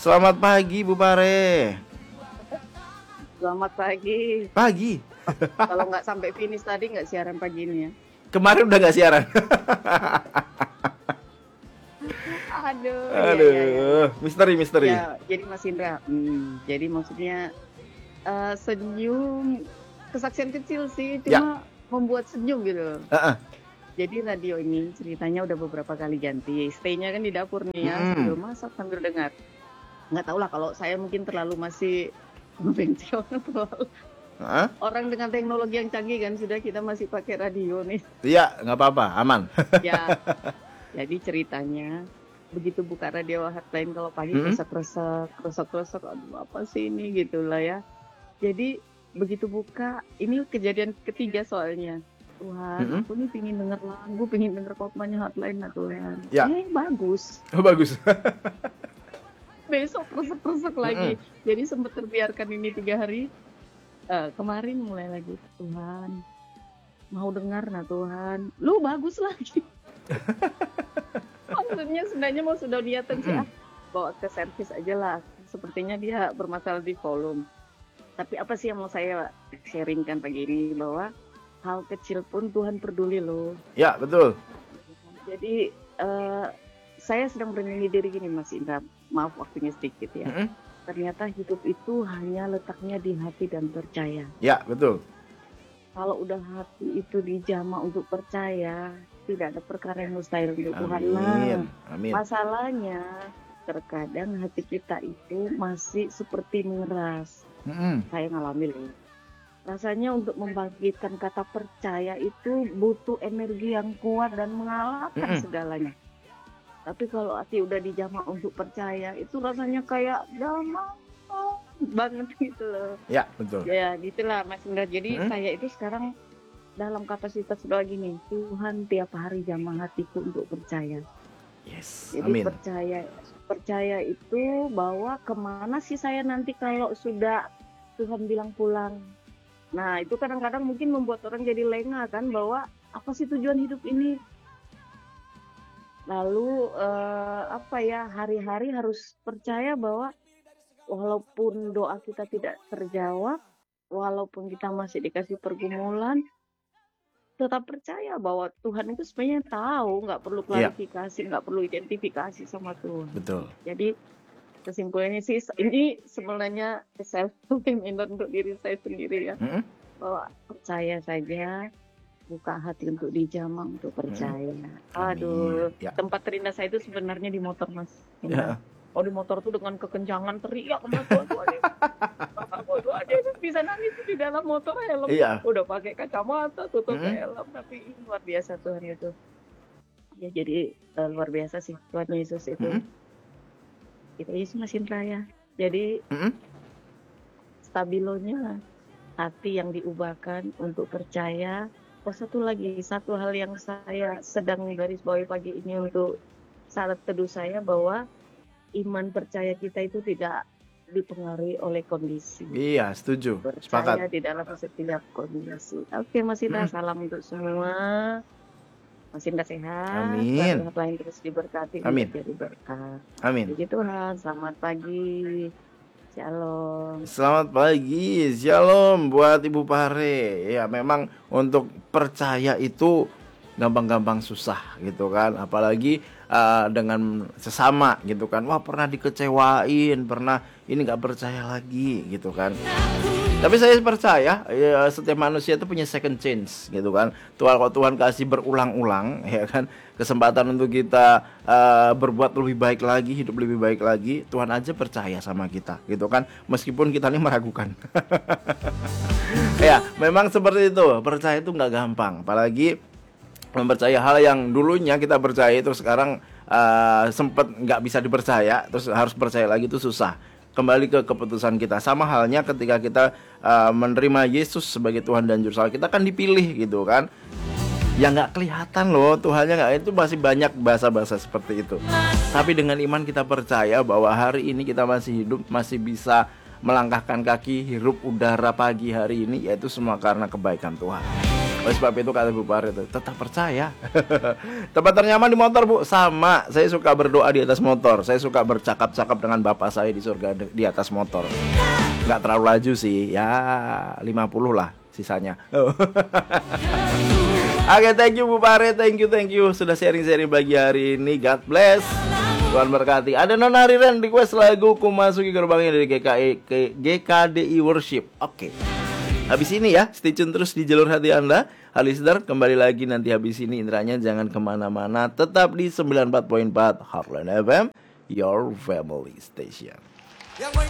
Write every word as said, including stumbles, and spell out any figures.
Selamat pagi Bu Pare. Selamat pagi. Pagi. Kalau nggak sampai finish tadi nggak siaran pagi ini ya. Kemarin udah nggak siaran. Aduh. Aduh, Ya, ya, ya. misteri misteri. Ya, jadi Mas Indra, hmm, jadi maksudnya uh, senyum, kesaksian kecil sih, cuma ya. Membuat senyum gitu. Uh-uh. Jadi radio ini ceritanya udah beberapa kali ganti. Stay-nya kan di dapur nih ya, hmm. sambil masak sambil dengar. Nggak tahu lah kalau saya mungkin terlalu masih konvensional. Huh? Orang dengan teknologi yang canggih kan, sudah kita masih pakai radio nih. Iya, nggak apa-apa, aman. Ya, jadi ceritanya begitu buka radio hotline kalau pagi hmm? kresek-kresek, kresek-kresek, aduh apa sih ini gitulah ya. Jadi begitu buka, ini kejadian ketiga soalnya. Tuhan, hmm? aku nih pingin denger lagu, pingin denger kopmanya hotline lah Tuhan. Ya. Eh bagus. Oh bagus. Besok kresek-kresek lagi. Hmm. Jadi sempat terbiarkan ini tiga hari. Uh, kemarin mulai lagi, Tuhan mau dengar nah Tuhan, lu bagus lagi. Maksudnya sebenarnya mau sudah niatan sih ah, bawa ke servis aja lah. Sepertinya dia bermasalah di volume. Tapi apa sih yang mau saya sharingkan pagi ini, bahwa hal kecil pun Tuhan peduli loh. Ya betul. Jadi uh, saya sedang bernyanyi diri gini Mas Indra, maaf waktunya sedikit ya. Mm-hmm. Ternyata hidup itu hanya letaknya di hati dan percaya. Ya, betul. Kalau udah hati itu dijamah untuk percaya, tidak ada perkara yang mustahil untuk Tuhan. Nah, Amin. Masalahnya terkadang hati kita itu masih seperti mengeras. Mm-hmm. Saya ngalami loh. Rasanya untuk membangkitkan kata percaya itu butuh energi yang kuat dan mengalahkan mm-hmm. segalanya. Tapi kalau hati udah dijamah untuk percaya, itu rasanya kayak damai banget gitu loh. Ya, betul. Ya, gitulah Mas Indra. Jadi hmm? saya itu sekarang dalam kapasitas doa gini, Tuhan tiap hari jamah hatiku untuk percaya. Yes, Jadi amin. percaya, percaya itu bahwa kemana sih saya nanti kalau sudah Tuhan bilang pulang. Nah, itu kadang-kadang mungkin membuat orang jadi lengah kan, bahwa apa sih tujuan hidup ini? Lalu eh, apa ya, hari-hari harus percaya bahwa walaupun doa kita tidak terjawab, walaupun kita masih dikasih pergumulan, tetap percaya bahwa Tuhan itu sebenarnya tahu, nggak perlu klarifikasi, nggak yeah. perlu identifikasi sama Tuhan. Betul. Jadi kesimpulannya sih, ini sebenarnya self fulfillment untuk diri saya sendiri ya, mm-hmm. bahwa percaya saja. Buka hati untuk dijamah, untuk percaya. Hmm. Aduh, ya. Tempat terindah saya itu sebenarnya di motor Mas. Ya. Oh di motor tuh dengan kekencangan teriak sama tua-tua deh. Tua-tua dia bisa nangis di dalam motor, helm. Iya. Udah pakai kacamata, tutup hmm. helm, tapi luar biasa Tuhan itu. Ya jadi uh, luar biasa sih Tuhan Yesus itu. Hmm. Kita Yesus Mas Indra ya. Jadi hmm. stabilonya hati yang diubahkan untuk percaya. Oh satu lagi, satu hal yang saya sedang garis bawahi pagi ini untuk syarat teduh saya, bahwa iman percaya kita itu tidak dipengaruhi oleh kondisi. Iya, setuju. Percaya Sepakat. Di dalam setiap kondisi. Oke Mas Indra, hmm. salam untuk semua. Mas Indra sehat. Amin. Lain terus diberkati. Amin. Jadi berkat. Amin. Puji Tuhan, selamat pagi. Shalom. Selamat pagi, shalom buat Ibu Pare. Ya memang untuk percaya itu gampang-gampang susah gitu kan. Apalagi uh, dengan sesama gitu kan. Wah pernah dikecewain, pernah ini gak percaya lagi gitu kan. Tapi saya percaya ya, setiap manusia itu punya second chance gitu kan. Tuhan kalau Tuhan kasih berulang-ulang ya kan, kesempatan untuk kita uh, berbuat lebih baik lagi, hidup lebih baik lagi, Tuhan aja percaya sama kita gitu kan, meskipun kita ini meragukan. Ya memang seperti itu, percaya itu nggak gampang, apalagi mempercaya hal yang dulunya kita percaya itu sekarang uh, sempat nggak bisa dipercaya, terus harus percaya lagi itu susah. Kembali ke keputusan kita. Sama halnya ketika kita uh, menerima Yesus sebagai Tuhan dan Juru Selamat, kita kan dipilih gitu kan. Ya nggak kelihatan loh Tuhannya, nggak, itu masih banyak bahasa-bahasa seperti itu. Tapi dengan iman kita percaya bahwa hari ini kita masih hidup, masih bisa melangkahkan kaki, hirup udara pagi hari ini, yaitu semua karena kebaikan Tuhan. Oleh sebab itu kata Bu Pare itu tetap percaya. Tempat ternyaman di motor, Bu, sama. Saya suka berdoa di atas motor. Saya suka bercakap-cakap dengan Bapak saya di surga di atas motor. Nggak terlalu laju sih, ya lima puluh lah sisanya. Oke, okay, thank you Bu Pare, thank you, thank you sudah sharing-sharing pagi hari ini. God bless, Tuhan berkati. Ada Nona Riren request lagu Ku Masuki Gerbangnya dari G K I, G K D I Worship. Oke, okay. Habis ini ya, stay tune terus di jalur hati Anda. Listener, kembali lagi nanti habis ini. Intranya jangan kemana-mana, tetap di sembilan puluh empat koma empat Heartland F M, your family station.